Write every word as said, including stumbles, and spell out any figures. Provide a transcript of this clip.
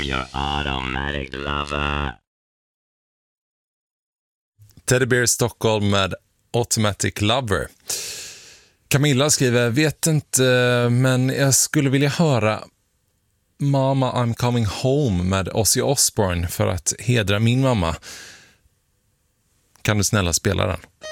Your automatic lover. Teddy Bear Stockholm med Automatic Lover. Camilla skriver, vet inte, men jag skulle vilja höra Mama I'm Coming Home med Ozzy Osbourne för att hedra min mamma. Kan du snälla spela den?